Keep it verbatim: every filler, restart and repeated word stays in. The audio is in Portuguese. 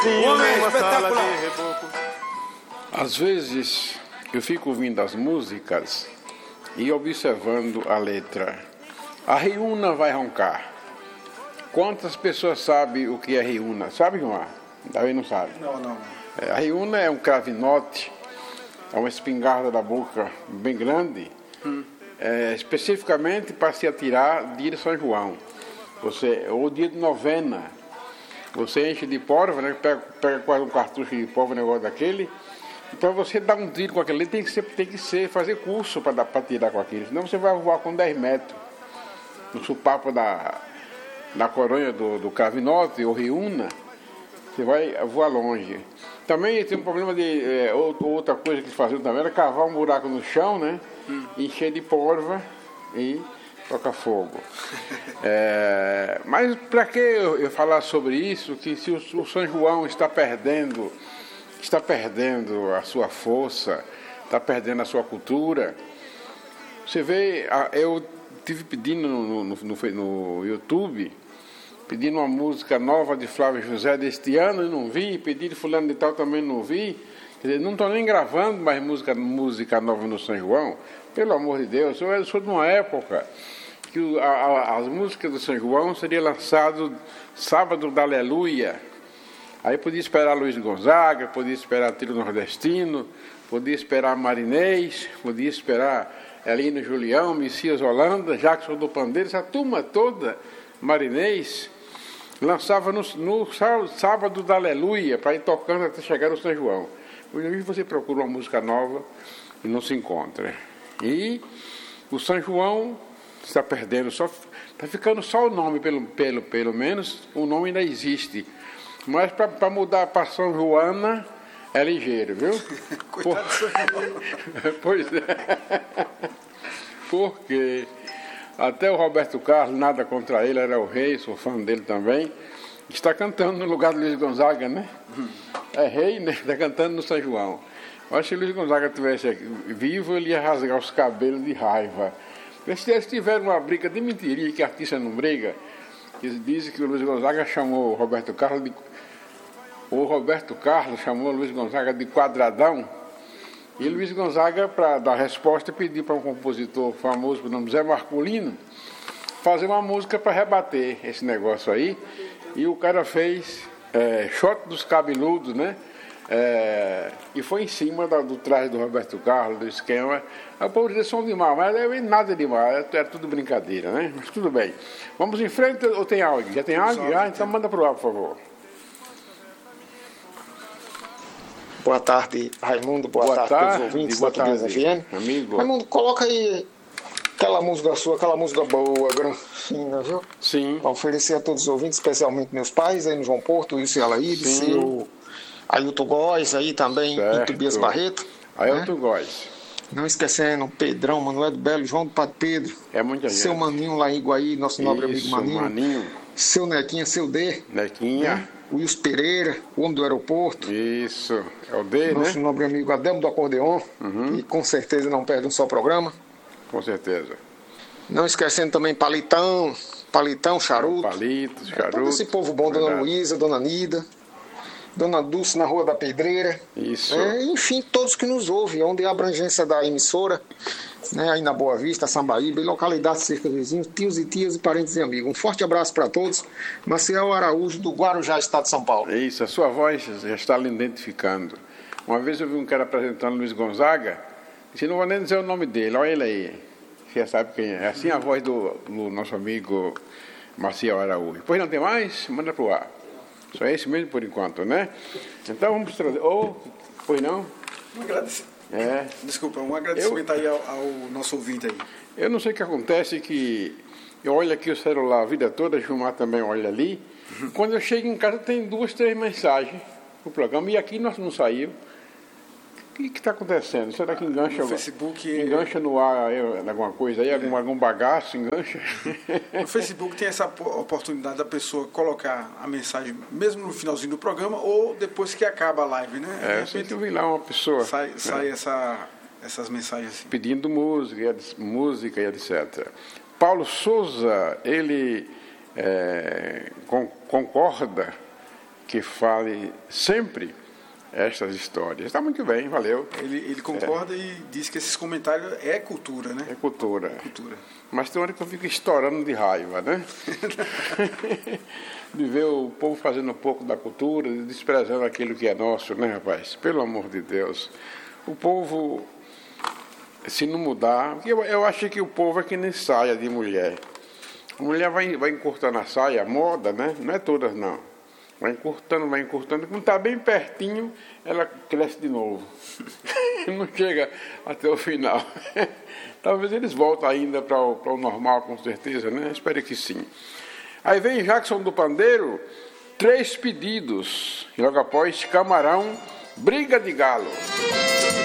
Homem espetacular. Às vezes eu fico ouvindo as músicas e observando a letra. A riuna vai roncar. Quantas pessoas sabem o que é riuna? Sabe, Gilmar? Daí não sabe. Não, não. É, a riuna é um cravinote, é uma espingarda da boca bem grande, hum. é, especificamente para se atirar dia de São João. Você, ou dia de novena. Você enche de pólvora, né? pega, pega quase um cartucho de pólvora, um negócio daquele. Então você dá um tiro com aquele, tem que ser, tem que ser fazer curso para tirar com aquele, senão você vai voar com dez metros. No supapo da, da coronha do, do cravinote ou riuna, você vai voar longe. Também tem um problema de é, outra coisa que eles faziam também, era cavar um buraco no chão, né? Hum. Encher de pólvora e tocar fogo. É, mas para que eu, eu falar sobre isso, que se o, o São João está perdendo, está perdendo a sua força, está perdendo a sua cultura, você vê, eu tive pedindo no, no, no, no YouTube, pedindo uma música nova de Flávio José deste ano, e não vi, pedi de fulano de tal, também não vi. Quer dizer, não estou nem gravando mais música, música nova no São João, pelo amor de Deus. Eu sou de uma época que o, a, a, as músicas do São João seriam lançadas sábado da Aleluia. Aí podia esperar Luiz Gonzaga, podia esperar Trio Nordestino, podia esperar Marinês, podia esperar Elino Julião, Messias Holanda, Jackson do Pandeiro, essa turma toda, Marinês, lançava no, no sábado da Aleluia, para ir tocando até chegar no São João. Hoje você procura uma música nova e não se encontra. E o São João está perdendo, só, está ficando só o nome, pelo, pelo, pelo menos, o nome ainda existe. Mas para mudar para São Joana é ligeiro, viu? Coitado do São João. Pois é. Porque até o Roberto Carlos, nada contra ele, era o rei, sou fã dele também, está cantando no lugar do Luiz Gonzaga, né? É rei, né? Está cantando no São João. Eu acho que se o Luiz Gonzaga estivesse vivo, ele ia rasgar os cabelos de raiva. Porque se eles tiverem uma briga de mentiria, que artista não briga, eles dizem que o Luiz Gonzaga chamou o Roberto Carlos de... O Roberto Carlos chamou o Luiz Gonzaga de quadradão. E Luiz Gonzaga, para dar resposta, pediu para um compositor famoso, por nome Zé Marcolino, fazer uma música para rebater esse negócio aí. E o cara fez é, Shot dos Cabeludos, né? É, e foi em cima da, do traje do Roberto Carlos, do esquema. A povo dizia som demais, mas não é nada demais, era tudo brincadeira, né? Mas tudo bem. Vamos em frente ou tem áudio? Já tem áudio? Já? Então manda para o ar, por favor. Boa tarde, Raimundo. Boa, boa tarde, tarde a todos os ouvintes da Tubias F M. Amigo. Raimundo, coloca aí aquela música sua, aquela música boa, fina, viu? Sim. Para oferecer a todos os ouvintes, especialmente meus pais, aí no João Porto, Wilson e Alaíde, seu Ailton Góes, aí também em Tobias Barreto. Ailton né? Góes. Não esquecendo Pedrão, Manuel do Belo, João do Padre Pedro. É muita gente. Seu Maninho lá em Iguaí, nosso nobre Isso, amigo Maninho. Maninho. Seu Nequinha, seu D. Nequinha. Né? Wilson Pereira, o homem do aeroporto. Isso, é o D, nosso né? nobre amigo Adelmo do Acordeon, uhum. que com certeza não perde um só programa. Com certeza. Não esquecendo também Palitão, Palitão, Charuto. Palito, Charuto. Todo esse povo bom, verdade. Dona Luísa, Dona Nida, Dona Dulce na Rua da Pedreira. Isso. É, enfim, todos que nos ouvem, onde é a abrangência da emissora, né, aí na Boa Vista, Sambaíba, localidades cerca vizinhos, tios e tias e parentes e amigos. Um forte abraço para todos. Maciel Araújo, do Guarujá, Estado de São Paulo. Isso, a sua voz já está lhe identificando. Uma vez eu vi um cara apresentando Luiz Gonzaga, disse, não vou nem dizer o nome dele, olha ele aí. Você já sabe quem é. É assim a voz do, do nosso amigo Maciel Araújo. Pois não tem mais? Manda pro ar. Só é esse mesmo por enquanto, né? Então vamos trazer. Ou, oh, pois não? Um agradecimento. É. Desculpa, um agradecimento eu, aí ao, ao nosso ouvinte aí. Eu não sei o que acontece, que eu olho aqui o celular a vida toda, Gilmar também olha ali. Uhum. Quando eu chego em casa tem duas, três mensagens no programa e aqui nós não saiu. O que está acontecendo? Será que engancha, no Facebook, engancha no ar alguma coisa aí, é. algum, algum bagaço, engancha? No Facebook tem essa oportunidade da pessoa colocar a mensagem, mesmo no finalzinho do programa ou depois que acaba a live, né? É, eu sempre vi lá uma pessoa. Sai, sai é. essa, essas mensagens assim. Pedindo música, música e etcétera. Paulo Souza, ele é, com, concorda que fale sempre estas histórias. Está muito bem, valeu. Ele, ele concorda é. e diz que esses comentários é cultura, né? É cultura. É cultura. Mas tem hora que eu fico estourando de raiva, né? De ver o povo fazendo um pouco da cultura, desprezando aquilo que é nosso, né, rapaz? Pelo amor de Deus. O povo, se não mudar... Eu, eu acho que o povo é que nem saia de mulher. A mulher vai, vai encurtando a saia, a moda, né? Não é todas, não. Vai encurtando, vai encurtando. Quando está bem pertinho, ela cresce de novo. Não chega até o final. Talvez eles voltem ainda para o, para o normal, com certeza, né? Espero que sim. Aí vem Jackson do Pandeiro, Três Pedidos. E logo após, Camarão, Briga de Galo.